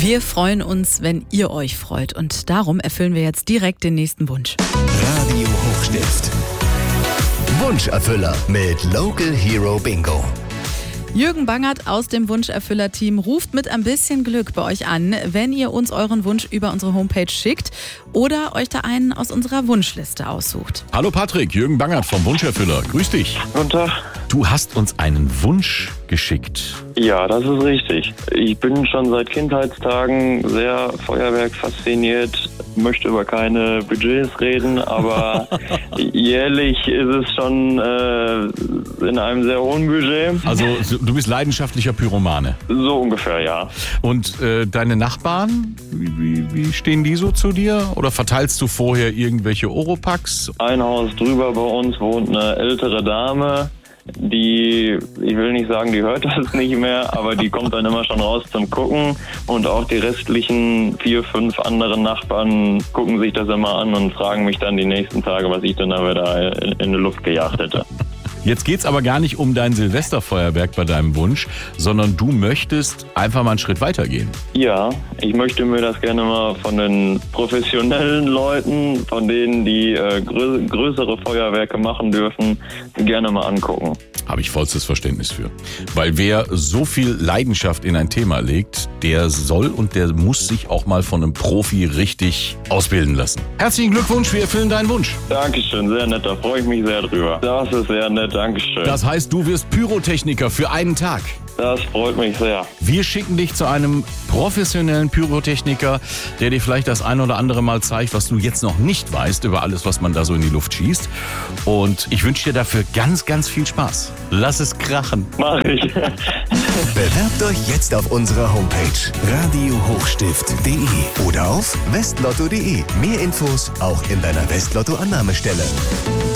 Wir freuen uns, wenn ihr euch freut. Und darum erfüllen wir jetzt direkt den nächsten Wunsch. Radio Hochstift. Wunscherfüller mit Local Hero Bingo. Jürgen Bangert aus dem Wunscherfüller-Team ruft mit ein bisschen Glück bei euch an, wenn ihr uns euren Wunsch über unsere Homepage schickt oder euch da einen aus unserer Wunschliste aussucht. Hallo Patrick, Jürgen Bangert vom Wunscherfüller. Grüß dich. Guten Tag. Du hast uns einen Wunsch geschickt. Ja, das ist richtig. Ich bin schon seit Kindheitstagen sehr Feuerwerk fasziniert, möchte über keine Budgets reden, aber jährlich ist es schon in einem sehr hohen Budget. Also du bist leidenschaftlicher Pyromane. So ungefähr, ja. Und deine Nachbarn, wie stehen die so zu dir? Oder verteilst du vorher irgendwelche Oropax? Ein Haus drüber bei uns wohnt eine ältere Dame. Die, ich will nicht sagen, die hört das nicht mehr, aber die kommt dann immer schon raus zum Gucken und auch die restlichen 4, 5 anderen Nachbarn gucken sich das immer an und fragen mich dann die nächsten Tage, was ich dann aber da in die Luft gejagt hätte. Jetzt geht's aber gar nicht um dein Silvesterfeuerwerk bei deinem Wunsch, sondern du möchtest einfach mal einen Schritt weitergehen. Ja, ich möchte mir das gerne mal von den professionellen Leuten, von denen, die größere Feuerwerke machen dürfen, gerne mal angucken. Habe ich vollstes Verständnis für. Weil wer so viel Leidenschaft in ein Thema legt, der soll und der muss sich auch mal von einem Profi richtig ausbilden lassen. Herzlichen Glückwunsch, wir erfüllen deinen Wunsch. Dankeschön, sehr nett, da freue ich mich sehr drüber. Das ist sehr nett, Dankeschön. Das heißt, du wirst Pyrotechniker für einen Tag. Das freut mich sehr. Wir schicken dich zu einem professionellen Pyrotechniker, der dir vielleicht das ein oder andere Mal zeigt, was du jetzt noch nicht weißt über alles, was man da so in die Luft schießt. Und ich wünsche dir dafür ganz, ganz viel Spaß. Lass es krachen. Mach ich. Bewerbt euch jetzt auf unserer Homepage radiohochstift.de oder auf westlotto.de. Mehr Infos auch in deiner Westlotto-Annahmestelle.